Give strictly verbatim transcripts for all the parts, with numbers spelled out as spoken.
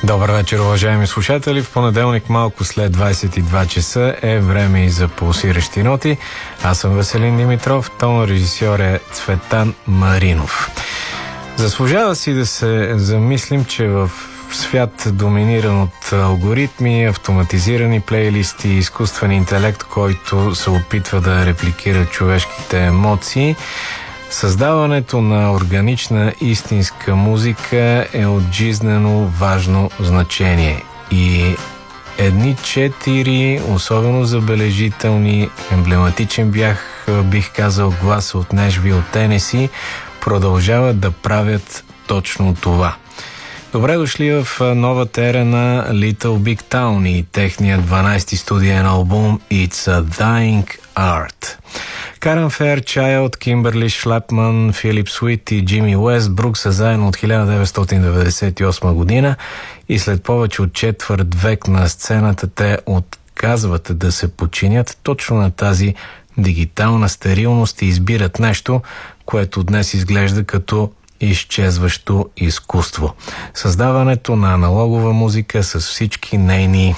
Добър вечер, уважаеми слушатели. В понеделник малко след двадесет и два часа е време и за пулсиращи ноти. Аз съм Веселин Димитров, тон режисьор е Цветан Маринов. Заслужава си да се замислим, че в свят доминиран от алгоритми, автоматизирани плейлисти и изкуствен интелект, който се опитва да репликира човешките емоции, създаването на органична истинска музика е от жизнено важно значение. И едни четири, особено забележителни, емблематичен бях, бих казал, глас от Нешвил, Тенеси, продължават да правят точно това. Добре дошли в новата ера на Little Big Town и техния дванадесети студиен албум It's a Dying Art. Карен Феърчайлд, Кимбърли Шлепман, Филип Суит и Джими Уестбрук са заедно от хиляда деветстотин деветдесет и осма година и след повече от четвърт век на сцената те отказват да се подчинят точно на тази дигитална стерилност и избират нещо, което днес изглежда като изчезващо изкуство. Създаването на аналогова музика с всички нейни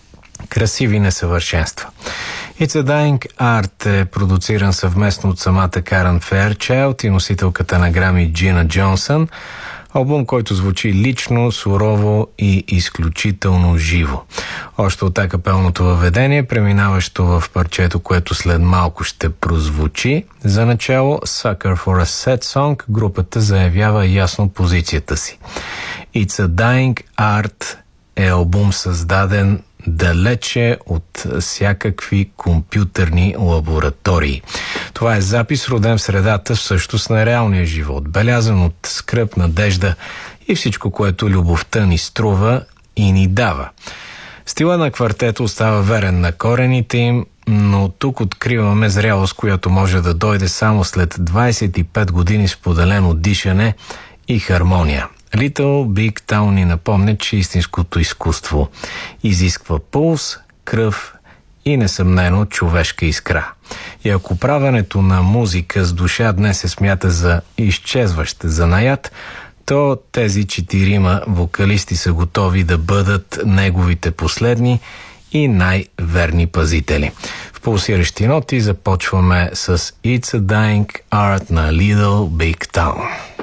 красиви несъвършенства. It's a Dying Art е продуциран съвместно от самата Карен Феърчайлд и носителката на грами Джина Джонсън. Албум, който звучи лично, сурово и изключително живо. Още от акапелното въведение, преминаващо в парчето, което след малко ще прозвучи. За начало, Sucker for a Sad Song, групата заявява ясно позицията си. It's a Dying Art е албум създаден далече от всякакви компютърни лаборатории. Това е запис, роден в средата всъщност на реалния живот, белязан от скръб, надежда и всичко, което любовта ни струва и ни дава. Стила на квартета остава верен на корените им, но тук откриваме зрялост, която може да дойде само след двадесет и пет години споделено дишане и хармония. Little Big Town ни напомня, че истинското изкуство изисква пулс, кръв и несъмнено човешка искра. И ако правенето на музика с душа днес се смята за изчезващ занаят, то тези четирима вокалисти са готови да бъдат неговите последни и най-верни пазители. В пулсиращи ноти започваме с It's a Dying Art на Little Big Town.